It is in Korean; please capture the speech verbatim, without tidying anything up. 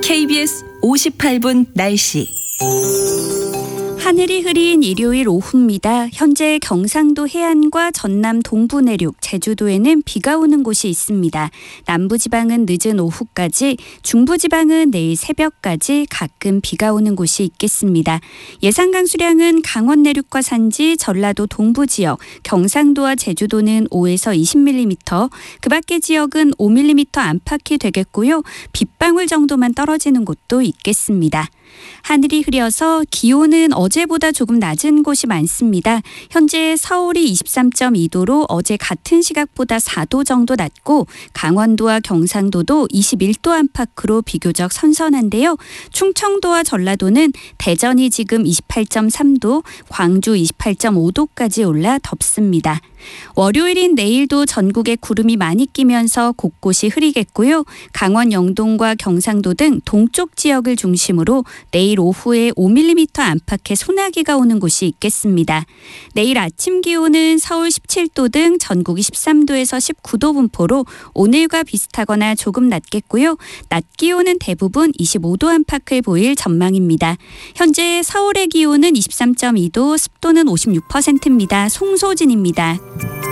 케이비에스 오십팔 분 날씨. 하늘이 흐린 일요일 오후입니다. 현재 경상도 해안과 전남 동부 내륙, 제주도에는 비가 오는 곳이 있습니다. 남부지방은 늦은 오후까지, 중부지방은 내일 새벽까지 가끔 비가 오는 곳이 있겠습니다. 예상 강수량은 강원 내륙과 산지, 전라도 동부 지역, 경상도와 제주도는 오에서 이십 밀리미터, 그 밖의 지역은 오 밀리미터 안팎이 되겠고요. 빗방울 정도만 떨어지는 곳도 있겠습니다. 하늘이 흐려서 기온은 어제보다 조금 낮은 곳이 많습니다. 현재 서울이 이십삼 점 이 도로 어제 같은 시각보다 사 도 정도 낮고, 강원도와 경상도도 이십일 도 안팎으로 비교적 선선한데요. 충청도와 전라도는 대전이 지금 이십팔 점 삼 도, 광주 이십팔 점 오 도까지 올라 덥습니다. 월요일인 내일도 전국에 구름이 많이 끼면서 곳곳이 흐리겠고요. 강원 영동과 경상도 등 동쪽 지역을 중심으로 내일 오후에 오 밀리미터 안팎의 소나기가 오는 곳이 있겠습니다. 내일 아침 기온은 서울 십칠 도 등 전국이 십삼 도에서 십구 도 분포로 오늘과 비슷하거나 조금 낮겠고요. 낮 기온은 대부분 이십오 도 안팎을 보일 전망입니다. 현재 서울의 기온은 이십삼 점 이 도, 습도는 오십육 퍼센트입니다. 송소진입니다.